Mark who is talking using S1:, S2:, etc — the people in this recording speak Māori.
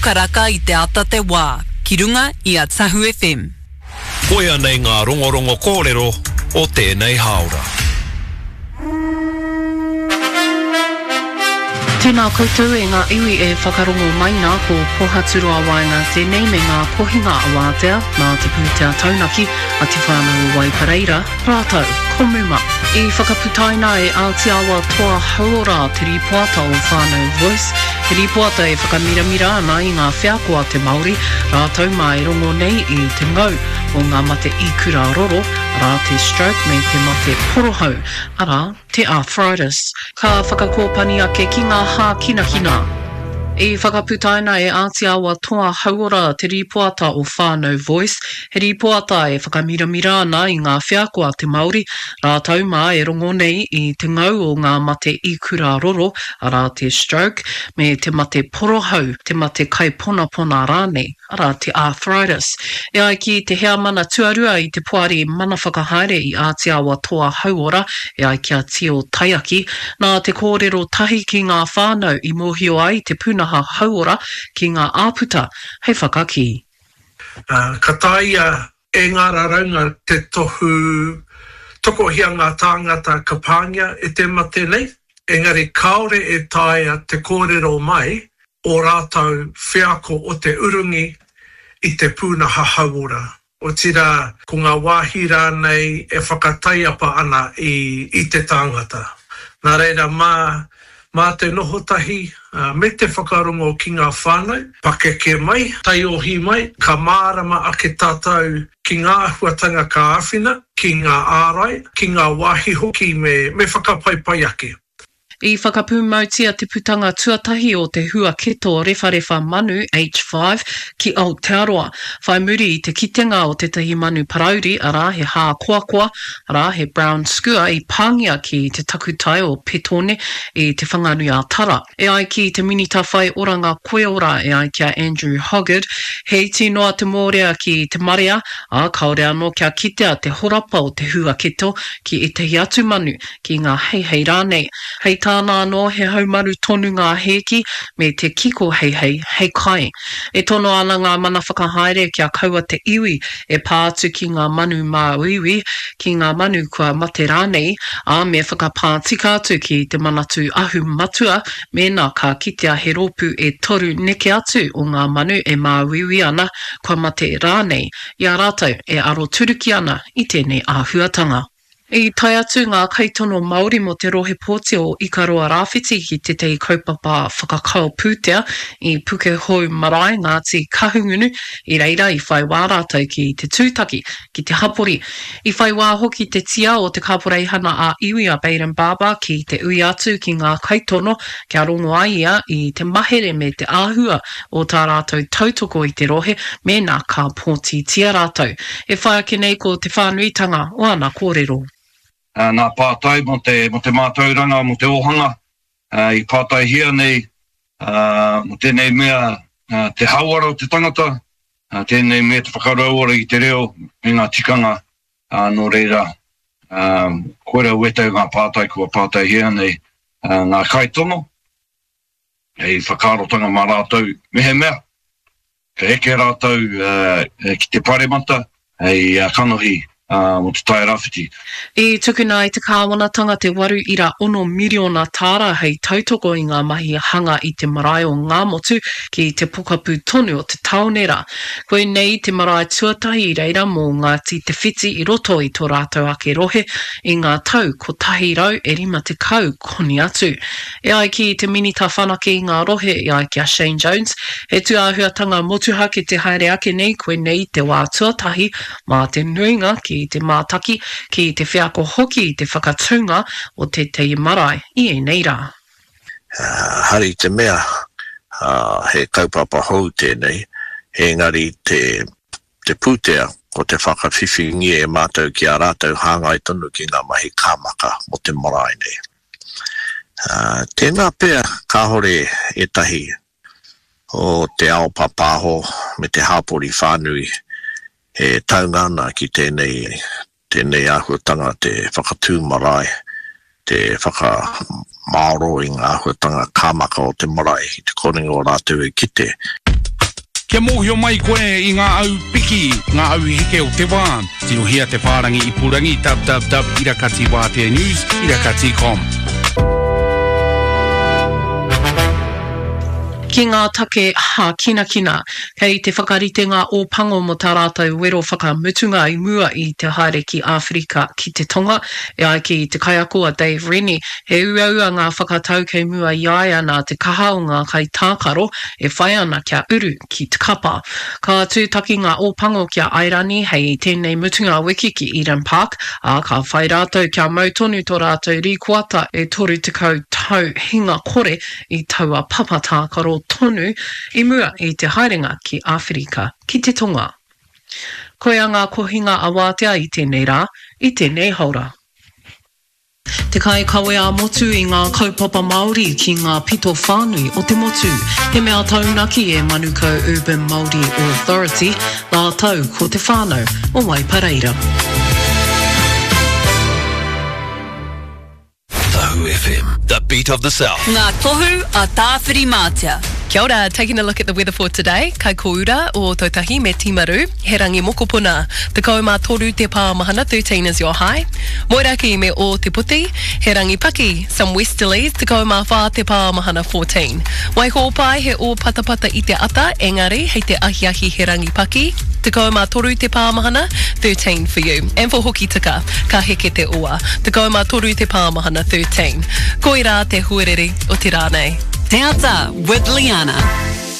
S1: Karaka I te ata te wā, ki runga I a Tahu FM.
S2: Koia nei ngā rongorongo kōrero o tēnei haora.
S3: Tēnā koutou e ngā iwi e whakarongo mai nā ko pohaturu a waenga tēnei me ngā kohinga a wātea nā te pūtea taunaki a te whānau Waipareira, rātau, komuma. I whakaputaina e Aotearoa toa hauora te ripoata o whānau Voice. Te ripoata e whakamiramira ana I ngā whiakoa te Māori, rātau mā e rongo nei I te ngau o ngā mate ikura roro, rā te stroke me te mate porohau, ara te arthritis. Ka whakakōpani ake ki ngā hā kinahina. I whakaputaina e Aotearoa toa hauora te ripoata o whānau Voice. He ripoata e whakamiramira ana I ngā whiakoa te Māori, rātau mā e rongo nei I te ngau o ngā mate ikura roro, ara te stroke, me te mate porohau, te mate kaipona rānei, ara te arthritis. E ai ki te hea mana tuarua I te puari mana whakahaere I Aotearoa toa hauora, e ai kia tio taiaki, nā te kōrero tahi ki ngā whānau I mōhio ai te punaha hauora ki ngā āputa, hei whakaki.
S4: Ka taia e ngā raunga te tokohia ngā tāngata ka pāngia e te mate nei. Engari kaore e taia te kōrero mai o rātau whiako o te urungi I te pūnaha hauora. O tira, ko ngā wāhira nei e whakataiapa ana I te tāngata. Nā reira, mā te nohotahi, me te whakarongo ki ngā whānau, pakeke mai, taiohi mai, ka mārama ake tātou ki ngā huatanga ka āwhina, ki ngā ārai, ki ngā wāhi hoki me whakapaipai ake.
S3: I whakapūmautia te putanga tuatahi o te hua keto rewharewha manu H5 ki Aotearoa. Whai muri I te kitenga o te tahi manu parauri, ara he hā koakoa, ara he brown skua I pāngia ki te takutai o Petone I te whanganui a Tara. E ai ki te minita whai oranga koeora e ai kia Andrew Hoggard, hei tinoa te mōrea ki te marea, a kaore anō kia kitea te horapa o te hua keto ki I te hiatu manu ki ngā hei rānei. Hei tāna anō he haumaru tonu ngā heki me te kiko hei kai. E tono ana ngā mana whakahaere kia kaua te iwi e pātu ki ngā manu mā uiwi, ki ngā manu kua mate rānei, a me whakapātika atu ki te manatu ahu matua, mēnā ka kitea he rōpu e toru neke atu o ngā manu e mā uiwi ana kua mate rānei, I a rātou e aro turuki ana I tēnei āhuatanga. I tai atu ngā kaitono Māori mo te rohe pōti o Ikaroa Rāwhiti ki te tei kaupapa whakakao pūtea I puke hou marae Ngāti Kahungunu I reira I whai wā rātou ki te tūtaki, ki te hapori. I whai wā hoki te tia o te kaporeihana a iwi a Baden Baba ki te ui atu ki ngā kaitono kia rongo ai ia I te mahere me te āhua o tā rātou tautoko I te rohe me nā ka pōti tia rātou. E whai ake nei ko te whānuitanga o ana kōrero.
S5: Nā pātai mo te mātauranga, mo te ohanga, I pātai hia nei, mo tēnei mea te hauara o te tangata, tēnei mea te whakarauora I te reo, me ngā tikanga, no reira, koera wetau ngā pātai kua pātai hia nei, ngā kaitono, hei whakarotanga mā rātou mehe mea, ka eke rātou ki te paremata, hei kanohi, mo te tai rāwhiti.
S3: I tukuna I te kāwanatanga te 8.1 miliona tāra hei tautoko I ngā mahi hanga I te marae o ngā motu ki te pokapū tonu o te taonera. Koe nei te marae tuatahi I reira mō Ngāti Te Whiti I roto I tō rātou ake rohe I ngā tau ko tahi rau e rima te kau koni atu. E ai ki te minita whanake I ngā rohe e ai kia Shane Jones, he tu āhuatanga motuha ki te haere ake nei koe nei te wā tuatahi mā te nuinga ki te mātaki, ki te whiako hoki, te whakatunga o te tei marae I e nei rā.
S6: Hari te mea, he kaupapa hou tēnei, he ngari te pūtea o te whakawhiwhingi e mātou ki a rātou hāngai tonu ki ngā mahi kāmaka mo te marae nei. Tēnā pēr kāhore e tahi o te ao papāho me te hāpori whānui he taungana ki tēnei āhuatanga te whakatū marae, te whakamaoro I ngā āhuatanga kāmaka o te marae, I te koringa o rātou e kite.
S7: Kia mohio mai koe I ngā au piki, ngā au heke o te wā. Tino hea te whārangi I purangi, irakati Wātea News, irakati.com.
S3: Ki ngā take ha kina, kei te whakarite ngā ōpango mo tā rātou wero whakamutunga I mua I te haere ki Āwherika ki te tonga, e ai ki te kaiakoa Dave Rennie, he uaua ngā whakatau kei mua I ai ana te kaha o ngā kai tākaro e whai ana kia uru ki te kapa. Ka tūtaki ngā ōpango kia Airani hei tēnei mutunga wiki ki Eden Park, a ka whai rātou kia mautonu tō rātou rīkuata e toru tekau tau hinga kore I taua papa tākaro tonu I mua I te haerenga ki Āwherika ki te tonga. Koe a ngā kohinga a wātea I tēnei rā, I tēnei haura. Te kai kawe a motu I ngā kaupapa Māori ki ngā pito whānui o te motu. He mea taunaki e Manukau Urban Māori Authority, la tau ko te whānau o Waipareira.
S2: Tahu FM, the beat of the South.
S1: Ngā tohu a tāwhiri mātia.
S8: Kia ora, taking a look at the weather for today. Kai koura o Tautahi me Timaru, he rangi mokopuna. Te kaumā toru te pāmahana, 13 is your high. Moiraki me o Te Puti, he rangi paki, some westerlies, te kaumā whā te pāmahana, 14. Waihopai he o patapata I te ata, engari, hei te ahiahi he rangi paki. Te kaumā toru te pāmahana, 13 for you. And for hoki tika, ka heke te ua. Te kaumā toru te pāmahana, 13. Koira te huerere o te rānei.
S1: Te ata with Liana.